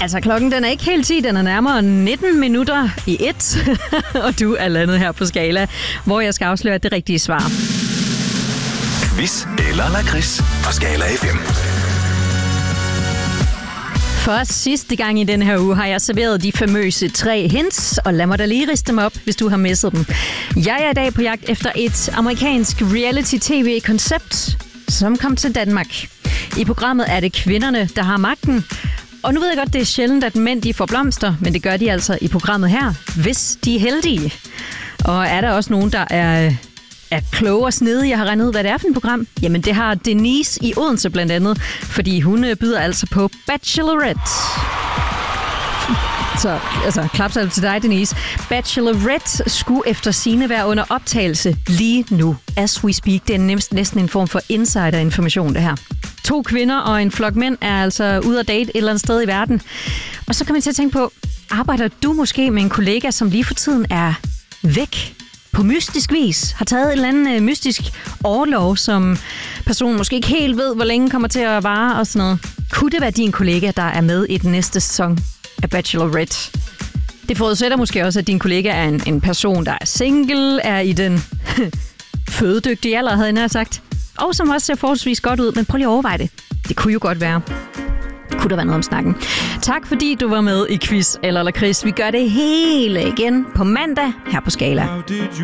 Altså, klokken den er ikke helt 10, den er nærmere 19 minutter i 1. Og du er landet her på Skala, hvor jeg skal afsløre det rigtige svar. Quiz eller lakrids på Skala FM. For sidste gang i denne her uge har jeg serveret de famøse 3 hints, og lad mig da lige riste dem op, hvis du har misset dem. Jeg er i dag på jagt efter et amerikansk reality-tv-koncept, som kom til Danmark. I programmet er det kvinderne, der har magten. Og nu ved jeg godt, det er sjældent, at mænd de får blomster, men det gør de altså i programmet her, hvis de er heldige. Og er der også nogen, der er kloge og snedige, jeg har regnet ud, hvad det er for et program? Jamen, det har Denise i Odense blandt andet, fordi hun byder altså på Bachelorette. Så klapsalve til dig, Denise. Bachelorette skulle efter sigende være under optagelse lige nu, as we speak. Det er næsten en form for insider-information, det her. 2 kvinder og en flok mænd er altså ude at date et eller andet sted i verden. Og så kan man til at tænke på, arbejder du måske med en kollega, som lige for tiden er væk? På mystisk vis har taget en eller anden mystisk orlov, som personen måske ikke helt ved, hvor længe kommer til at vare og sådan noget. Kunne det være din kollega, der er med i den næste sæson af Bachelorette? Det forudsætter måske også, at din kollega er en person, der er single, er i den fødedygtige alder, havde jeg nær sagt. Og som også ser forholdsvis godt ud, men prøv lige at overveje det. Det kunne jo godt være. Kunne der være noget om snakken. Tak fordi du var med i Quiz eller Lakrids. Vi gør det hele igen på mandag her på Skala.